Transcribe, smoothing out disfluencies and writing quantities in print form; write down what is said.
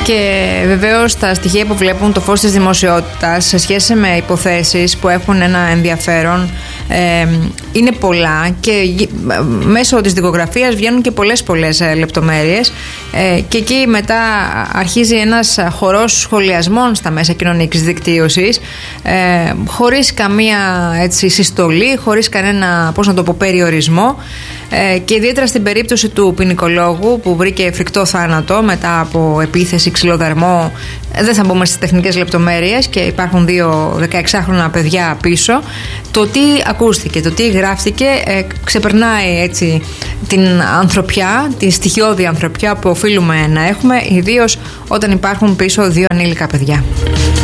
Και βεβαίως τα στοιχεία που βλέπουν το φως της δημοσιότητας σε σχέση με υποθέσεις που έχουν ένα ενδιαφέρον είναι πολλά και μέσω της δικογραφίας βγαίνουν και πολλές λεπτομέρειες και εκεί μετά αρχίζει ένας χορός σχολιασμών στα μέσα κοινωνικής δικτύωσης χωρίς καμία συστολή, χωρίς κανένα περιορισμό και ιδιαίτερα στην περίπτωση του ποινικολόγου που βρήκε φρικτό θάνατο μετά από επίθεση, ξυλοδαρμό. Δεν θα μπούμε στις τεχνικές λεπτομέρειες και υπάρχουν 2 16χρονα παιδιά πίσω. Το τι ακούστηκε, το τι γράφτηκε ξεπερνάει την ανθρωπιά, τη στοιχειώδη ανθρωπιά που οφείλουμε να έχουμε, ιδίως όταν υπάρχουν πίσω 2 ανήλικα παιδιά.